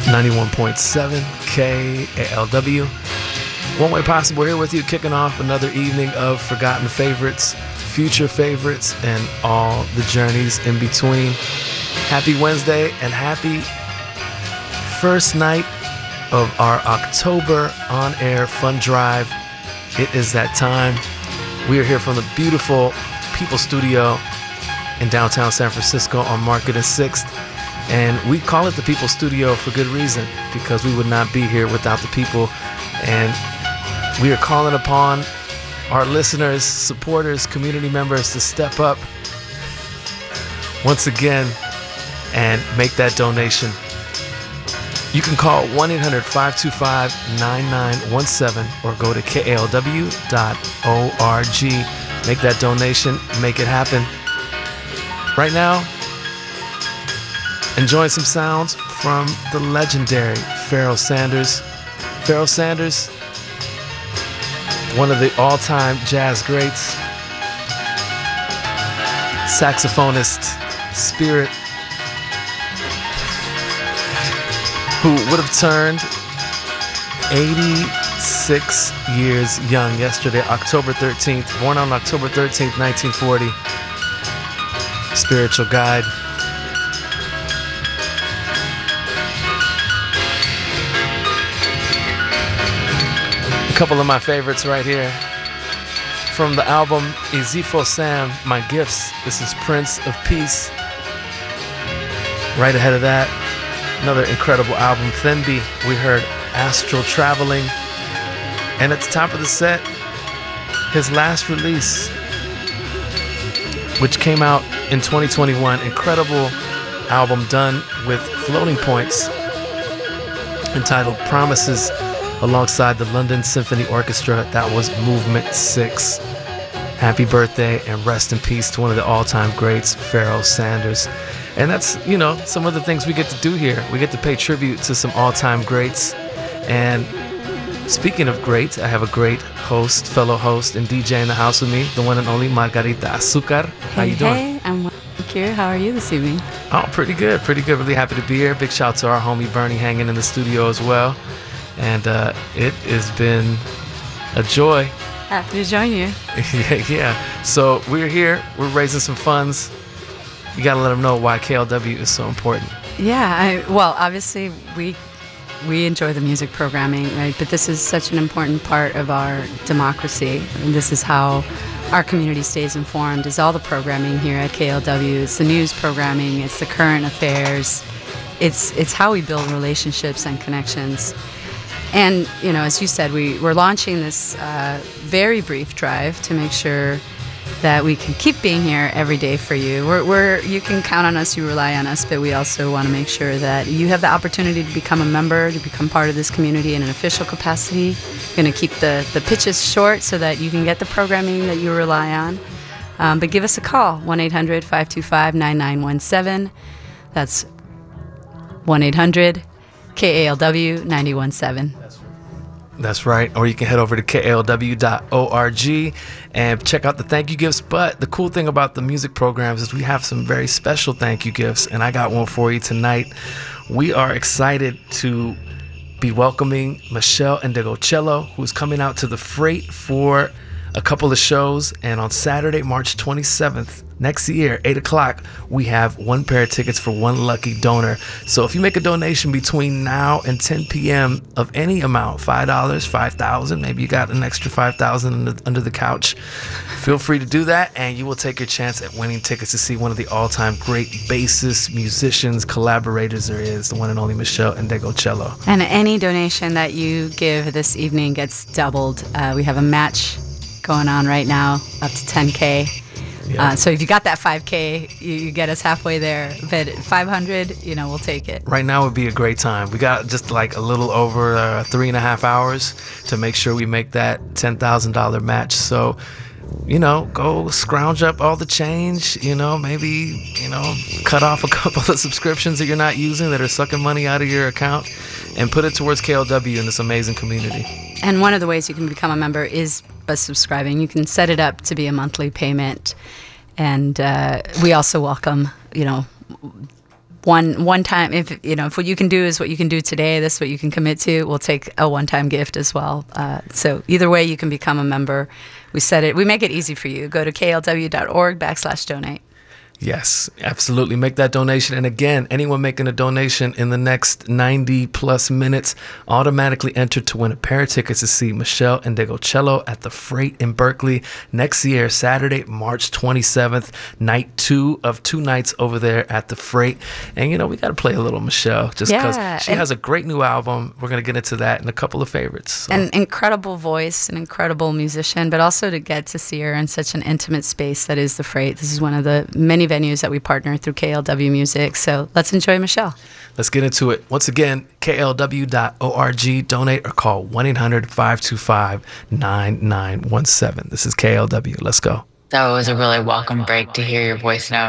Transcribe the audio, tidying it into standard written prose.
91.7 KALW. One Way Possible here with you, kicking off another evening of forgotten favorites, future favorites, and all the journeys in between. Happy Wednesday and happy first night of our October on-air fun drive. It is that time. We are here from the beautiful People Studio in downtown San Francisco on Market and 6th. And we call it the People Studio for good reason, because we would not be here without the people. And we are calling upon our listeners, supporters, community members to step up once again and make that donation. You can call 1-800-525-9917 or go to kalw.org. Make that donation, make it happen. Right now, enjoying some sounds from the legendary Pharoah Sanders. Pharoah Sanders, one of the all-time jazz greats, saxophonist, spirit, who would have turned 86 years young yesterday, October 13th, born on October 13th, 1940. Spiritual guide. A couple of my favorites right here. From the album Ezifo Sam, My Gifts, this is Prince of Peace. Right ahead of that, another incredible album, Thembi, we heard Astral Traveling. And at the top of the set, his last release, which came out in 2021. Incredible album done with Floating Points, entitled Promises, alongside the London Symphony Orchestra. That was Movement 6. Happy birthday and rest in peace to one of the all-time greats, Pharoah Sanders. And that's, you know, some of the things we get to do here. We get to pay tribute to some all-time greats. And speaking of great, I have a great host, fellow host, and DJ in the house with me, the one and only Margarita Azucar. How you doing? Hey, I'm well, thank you. How are you this evening? Oh, pretty good, pretty good. Really happy to be here. Big shout out to our homie Bernie hanging in the studio as well. And it has been a joy. Happy to join you. Yeah. So we're here. We're raising some funds. You got to let them know why KLW is so important. Yeah, well, obviously we enjoy the music programming, right? But this is such an important part of our democracy. And this is how our community stays informed, is all the programming here at KLW. It's the news programming, it's the current affairs. It's how we build relationships and connections. And, you know, as you said, we're launching this very brief drive to make sure that we can keep being here every day for you. You can count on us, you rely on us, but we also want to make sure that you have the opportunity to become a member, to become part of this community in an official capacity. We're going to keep the pitches short so that you can get the programming that you rely on. But give us a call, 1-800-525-9917. That's 1-800-KALW-917. That's right. Or you can head over to kalw.org and check out the thank you gifts. But the cool thing about the music programs is we have some very special thank you gifts, and I got one for you tonight. We are excited to be welcoming Michelle Ndegeocello, who's coming out to the Freight for a couple of shows. And on Saturday, March 27th, next year, 8 o'clock, we have one pair of tickets for one lucky donor. So if you make a donation between now and 10 p.m. of any amount, $5, $5,000, maybe you got an extra $5,000 under the couch, feel free to do that, and you will take your chance at winning tickets to see one of the all-time great bassists, musicians, collaborators there is, the one and only Michelle Ndegeocello. And any donation that you give this evening gets doubled. We have a match going on right now, up to $10K. Yeah. So if you got that $5K, you get us halfway there. But $500, you know, we'll take it. Right now would be a great time. We got just like a little over 3.5 hours to make sure we make that $10,000 match. So, you know, go scrounge up all the change, you know, maybe, you know, cut off a couple of subscriptions that you're not using that are sucking money out of your account and put it towards KLW in this amazing community. And one of the ways you can become a member is by subscribing. You can set it up to be a monthly payment. And we also welcome, you know, one time, if what you can do is what you can do today, this is what you can commit to, we'll take a one-time gift as well. So either way, you can become a member. We make it easy for you. Go to klw.org/donate. Yes, absolutely. Make that donation. And again, anyone making a donation in the next 90 plus minutes automatically entered to win a pair of tickets to see Meshell Ndegeocello at the Freight in Berkeley next year, Saturday, March 27th, night 2 of 2 nights over there at the Freight. And, we got to play a little Meshell just because she has a great new album. We're going to get into that and a couple of favorites. So. An incredible voice, an incredible musician, but also to get to see her in such an intimate space that is the Freight. This is one of the many venues that we partner through KLW Music. So let's enjoy Meshell. Let's get into it. Once again, klw.org, donate or call 1-800-525-9917. This is KLW. Let's go. That was a really welcome break to hear your voice note.